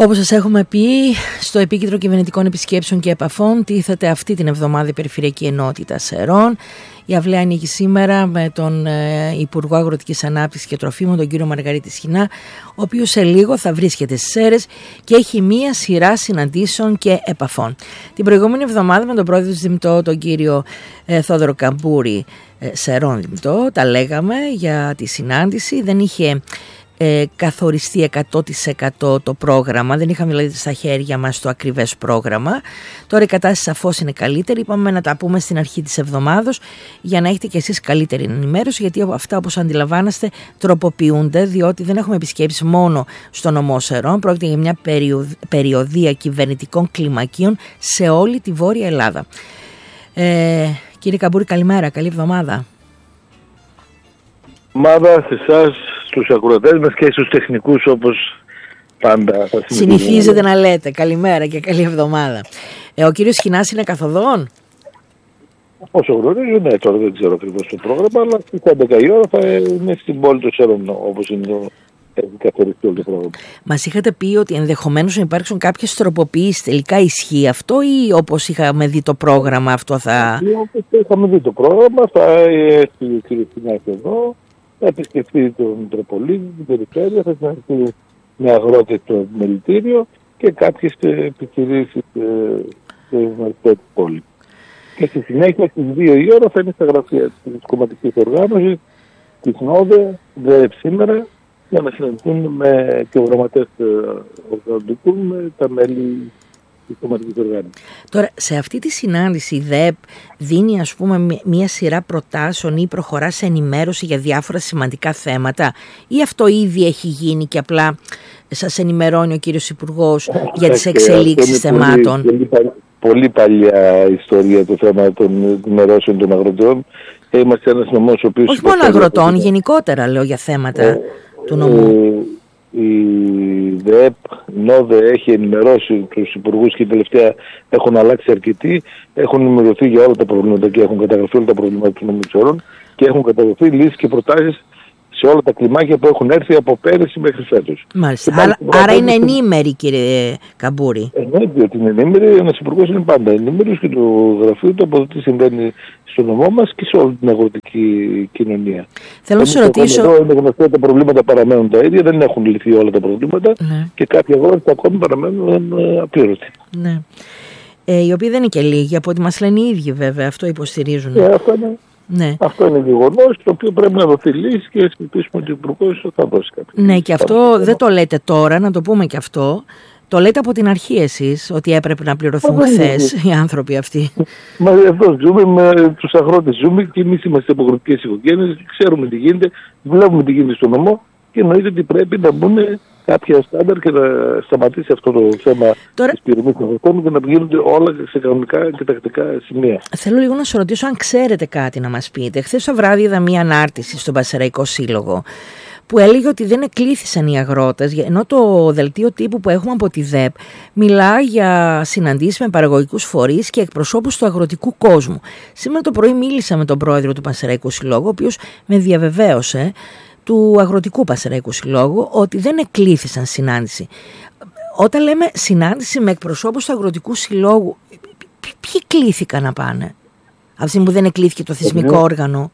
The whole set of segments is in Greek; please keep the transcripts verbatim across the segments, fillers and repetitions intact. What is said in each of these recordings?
Όπως σας έχουμε πει, στο Επίκεντρο Κυβερνητικών Επισκέψεων και Επαφών τίθεται αυτή την εβδομάδα η Περιφερειακή Ενότητα Σερών. Η αυλαία ανοίγει σήμερα με τον ε, Υπουργό Αγροτικής Ανάπτυξης και Τροφίμων, τον κύριο Μαργαρίτη Σχοινά, ο οποίος σε λίγο θα βρίσκεται στις Σέρρες και έχει μία σειρά συναντήσεων και επαφών. Την προηγούμενη εβδομάδα με τον πρόεδρο της ΔΙΜΤΟ, τον κύριο ε, Θόδωρο Καμπούρη, ε, Σερών ΔΙΜΤΟ, τα λέγαμε για τη συνάντηση. Δεν είχε Ε, καθοριστεί εκατό τοις εκατό το πρόγραμμα, δεν είχαμε δηλαδή στα χέρια μας το ακριβές πρόγραμμα. Τώρα η κατάσταση σαφώς είναι καλύτερη. Είπαμε να τα πούμε στην αρχή της εβδομάδος για να έχετε κι εσείς καλύτερη ενημέρωση, γιατί αυτά, όπως αντιλαμβάνεστε, τροποποιούνται, διότι δεν έχουμε επισκέψεις μόνο στο νομό Σερών. Πρόκειται για μια περιοδεία κυβερνητικών κλιμακίων σε όλη τη Βόρεια Ελλάδα. ε, Κύριε Καμπούρη, καλημέρα, καλή εβδομάδα. Εβδομάδα σε εσάς, στους ακροατές μας και στους τεχνικούς, όπως πάντα θα συνηθίζετε να λέτε. Καλημέρα και καλή εβδομάδα. Ε, ο κύριος Σχοινάς είναι καθοδόν? Όσο γνωρίζω, ναι, τώρα δεν ξέρω ακριβώς το πρόγραμμα, αλλά στις έντεκα η ώρα θα είναι στην πόλη των Σέρων, όπως είναι το καθοριστεί όλο το πρόγραμμα. Μας είχατε πει ότι ενδεχομένως να υπάρξουν κάποιες τροποποιήσεις. Τελικά ισχύει αυτό ή όπως είχαμε δει το πρόγραμμα αυτό θα... Όπως είχαμε δει το πρόγραμμα, θα έρθει ο κύριος Σχοινάς εδώ, θα επισκεφτεί τον Μητροπολίτη, την περιφέρεια, θα συναντηθεί με αγρότες στο μελητήριο και κάποιες επιχειρήσεις στο μελητήριο της πόλης. Και στη συνέχεια στις δύο η ώρα θα είναι στα γραφεία της κομματικής οργάνωσης, της ΝΟΔΕ, ΔΕΕΠ σήμερα, για να συναντηθούν με και ο γραμματέας οργανωτικού με τα μέλη της κομματικής οργάνωσης. Τώρα, σε αυτή τη συνάντηση η ΔΕΕΠ δίνει, ας πούμε, μία σειρά προτάσεων ή προχωρά σε ενημέρωση για διάφορα σημαντικά θέματα, ή αυτό ήδη έχει γίνει και απλά σας ενημερώνει ο κύριος Υπουργός για τις εξελίξεις θεμάτων? Πολύ, πολύ, πολύ παλιά ιστορία το θέμα των ενημερώσεων των αγροτών. Είμαστε ένας νομός ο οποίος... Όχι μόνο αγροτών, γενικότερα λέω για θέματα ε, του νομού. Η ΔΕΕΠ, ΝΟΔΕ έχει ενημερώσει τους υπουργούς και τελευταία έχουν αλλάξει αρκετοί. Έχουν ενημερωθεί για όλα τα προβλήματα και έχουν καταγραφεί όλα τα προβλήματα του νομού της Σερών και έχουν καταγραφεί λύσεις και προτάσεις σε όλα τα κλιμάκια που έχουν έρθει από πέρυσι μέχρι φέτος. Μάλιστα. Άρα, άρα είναι ενήμεροι, κύριε Καμπούρη. Εννοείται ότι είναι ενήμεροι. Ένας υπουργός είναι πάντα ενήμερος και το γραφείο του από το τι συμβαίνει στο νομό μας και σε όλη την αγροτική κοινωνία. Θέλω να σας ρωτήσω. Εδώ είναι γνωστό ότι τα προβλήματα παραμένουν τα ίδια, δεν έχουν λυθεί όλα τα προβλήματα, ναι. Και κάποιοι αγρότες ακόμη παραμένουν απλήρωτοι. Ναι. Ε, οι οποίοι δεν είναι και λίγοι, από ό,τι μας λένε οι ίδιοι βέβαια, αυτό υποστηρίζουν. Ε, αυτό είναι. Ναι. Αυτό είναι γεγονός, το οποίο πρέπει να δοθεί λύση και ελπίσουμε ότι ο Υπουργός θα δώσει κάποια. Ναι, και αυτό δεν το λέτε τώρα, να το πούμε και αυτό. Το λέτε από την αρχή εσείς, ότι έπρεπε να πληρωθούν χθες οι άνθρωποι αυτοί. Μα εδώ ζούμε, με τους αγρότες ζούμε και εμείς είμαστε από αγροτικές οικογένειες, ξέρουμε τι γίνεται, βλέπουμε τι γίνεται στο νομό και εννοείται ότι πρέπει να μπουν κάποια στάνταρ και να σταματήσει αυτό το θέμα τώρα... της πληρωμής των αγροτών και να γίνονται όλα σε κανονικά και τακτικά σημεία. Θέλω λίγο να σας ρωτήσω αν ξέρετε κάτι να μας πείτε. Χθες το βράδυ είδα μία ανάρτηση στον Πασεραϊκό Σύλλογο που έλεγε ότι δεν εκλήθησαν οι αγρότες, ενώ το δελτίο τύπου που έχουμε από τη ΔΕΕΠ μιλά για συναντήσεις με παραγωγικούς φορείς και εκπροσώπους του αγροτικού κόσμου. Σήμερα το πρωί μίλησα με τον πρόεδρο του Πασεραϊκού Συλλόγου, ο οποίος με διαβεβαίωσε, του Αγροτικού Πασεραϊκού Συλλόγου, ότι δεν εκλήθησαν συνάντηση. Όταν λέμε συνάντηση με εκπροσώπους του Αγροτικού Συλλόγου, ποιοι κλήθηκαν να πάνε, από τη στιγμή που δεν εκλήθηκε το θεσμικό όργανο?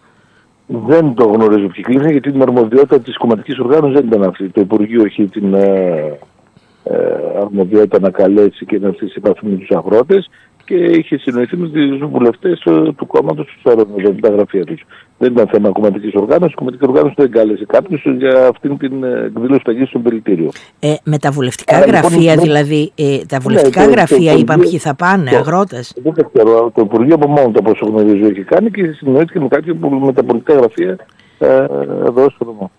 Δεν το γνωρίζω ποιοι κλείσαν, γιατί την αρμοδιότητα της κομματικής οργάνωσης δεν ήταν αυτή. Το Υπουργείο έχει την ε, ε, αρμοδιότητα να καλέσει και να έρθει σε επαφή με τους αγρότες και είχε συνοηθεί με τους βουλευτές του, του κόμματος του Σέρων, με τα γραφεία τους. Δεν ήταν θέμα κομματικής οργάνωσης. Η κομματική οργάνωση δεν κάλεσε κάποιους για αυτήν την εκδήλωση που θα γίνει στο μελητήριο. Ε, με τα βουλευτικά Άρα, γραφεία λοιπόν, δηλαδή, ε, τα βουλευτικά ναι, γραφεία το, είπαν ποιοι θα πάνε, το, αγρότες. Δεν το ξέρω. Το Υπουργείο από μόνο το πόσο γνωρίζω έχει κάνει και συνοήθηκε με κάποιοι με τα πολιτικά γραφεία ε, εδώ στο νομό.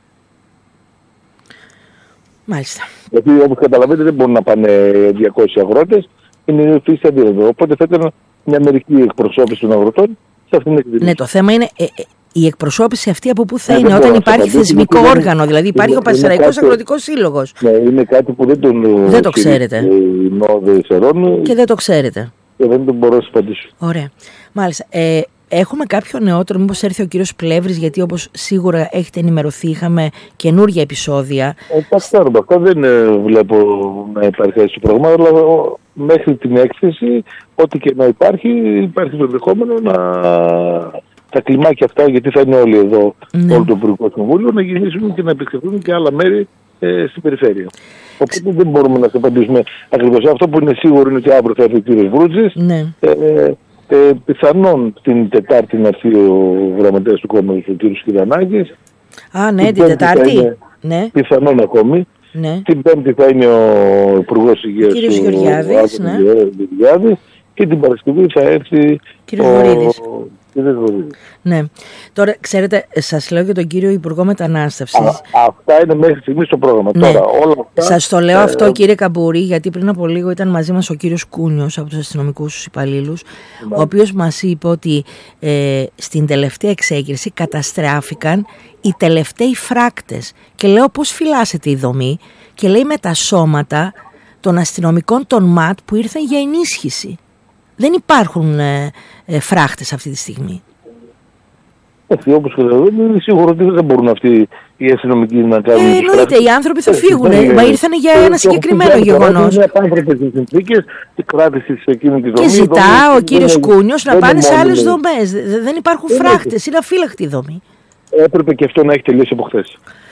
Μάλιστα. Γιατί όπως καταλαβαίνετε δεν μπορούν να πάνε διακόσιοι αγρότες. Είναι φύση αντίθετο. Οπότε θα ήταν μια μερική εκπροσώπηση των αγροτών σε αυτήν την εκδήλωση. Ναι, το θέμα είναι ε, ε, η εκπροσώπηση αυτή από πού θα ε, είναι, όταν υπάρχει θεσμικό είναι, όργανο, δηλαδή υπάρχει είναι, ο Πασεραϊκός Αγροτικός Σύλλογος. Ναι, είναι κάτι που δεν τον δεν το ξέρετε. Νόδε Σερών, και δεν το ξέρετε. Και δεν τον μπορώ να σας απαντήσω. Ωραία. Μάλιστα. Ε, έχουμε κάποιο νεότερο, μήπως έρθει ο κύριος Πλεύρης, γιατί όπως σίγουρα έχετε ενημερωθεί, είχαμε καινούργια επεισόδια. Ε, τα ξέρουμε αυτά, δεν ε, βλέπω να υπάρχει έτσι το πρόγραμμα, αλλά μέχρι την έκθεση, ό,τι και να υπάρχει, υπάρχει το ενδεχόμενο να τα κλιμάκια αυτά, γιατί θα είναι όλοι εδώ, ναι. όλο το Υπουργικό Συμβούλιο, να γυρίσουν και να επισκεφθούν και άλλα μέρη ε, στην περιφέρεια. Οπότε δεν μπορούμε να σε απαντήσουμε ακριβώς. Αυτό που είναι σίγουρο είναι ότι αύριο θα έρθει ο κύριος Βρούτζης. Ναι. Ε, ε, πιθανόν την Τετάρτη να έρθει ο γραμματέας του κόμματος, ο κύριος Κυρανάκης. Α, ναι, την, την Τετάρτη. Είναι, ναι. Πιθανόν ακόμη. Ναι. Την Πέμπτη θα είναι ο Υπουργός Υγείας, ο κύριος Γεωργιάδης. Ναι. Και την Παρασκευή θα έρθει κύριος ο Βορύδης. Ναι. Τώρα, ξέρετε, σας λέω για τον κύριο Υπουργό Μετανάστευσης. Α, αυτά είναι μέχρι στιγμή στο πρόγραμμα. Ναι. Τώρα, όλα αυτά, σας το λέω ε, αυτό, κύριε Καμπούρη, γιατί πριν από λίγο ήταν μαζί μας ο κύριος Κούνιος από τους αστυνομικούς υπαλλήλους, ναι. ο οποίος μας είπε ότι ε, στην τελευταία εξέγερση καταστράφηκαν οι τελευταίοι φράκτες. Και λέω, πώς φυλάσσεται η δομή? Και λέει, με τα σώματα των αστυνομικών των ΜΑΤ που ήρθαν για ενίσχυση. Δεν υπάρχουν ε, ε, φράχτες αυτή τη στιγμή. Έτσι, όπως και δεν είναι σίγουρο ότι δεν μπορούν αυτοί οι αστυνομικοί να κάνουν. Ε, εννοείται, οι άνθρωποι θα φύγουν. Ε, μα ήρθαν για ένα συγκεκριμένο γεγονός. Είναι απάνθρωπες οι συνθήκες, η κράτηση σε εκείνη τη δομή. Και ζητά ο κύριος Κούνιος να πάνε σε άλλες δομές. Δεν υπάρχουν φράχτες, είναι αφύλακτη η δομή. Έπρεπε και αυτό να έχει τελειώσει από χθες.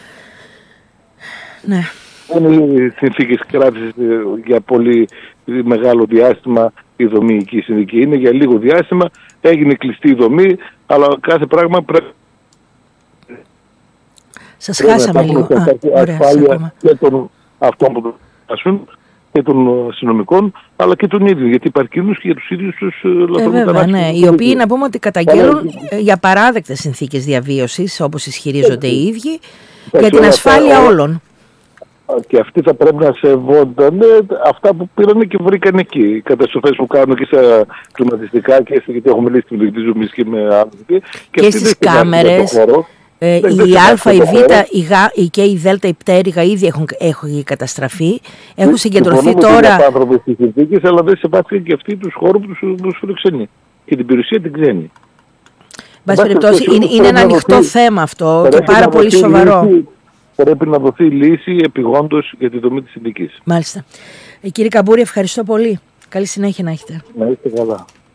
Ναι. Είναι οι συνθήκες κράτησης για πολύ μεγάλο διάστημα. Η δομή εκεί συνδική είναι για λίγο διάστημα, έγινε κλειστή η δομή, αλλά κάθε πράγμα πρέπει. Σας χάσαμε λίγο. Α, ωραία, ασφάλεια και των αυτών που το ασφαλούν και των αστυνομικών, αλλά και των ίδιων, γιατί υπάρχει κίνδυνος και για τους ίδιους τους λαθρομετανάστες. Ναι, οι οποίοι να πούμε ότι καταγγέλουν για παράδεκτες συνθήκες διαβίωσης, όπως ισχυρίζονται οι ίδιοι, για την ασφάλεια όλων. Και αυτοί θα πρέπει να σεβόνταν αυτά που πήραν και βρήκαν εκεί. Οι καταστροφές που κάνουν και στα κλιματιστικά και στα, γιατί έχω μιλήσει με τον Ζουμής και με άλλους. Και, και στις κάμερες, ε, η Α, η Β, η Γ η και η Δ, η πτέρυγα ήδη έχουν, έχουν καταστραφεί. Έχουν συγκεντρωθεί τώρα. Είναι άνθρωποι στις συνθήκες, αλλά δεν σεβάστηκαν και αυτοί τους χώρους που τους φιλοξενεί. Και την περιουσία την ξένη. Μπας περιπτώσει, είναι, είναι ένα ανοιχτό θέμα αυτό και πάρα πολύ σοβαρό. Πρέπει να δοθεί λύση επιγόντως για τη δομή της συνδικής. Μάλιστα. Ε, κύριε Καμπούρη, ευχαριστώ πολύ. Καλή συνέχεια να έχετε. Να είστε καλά.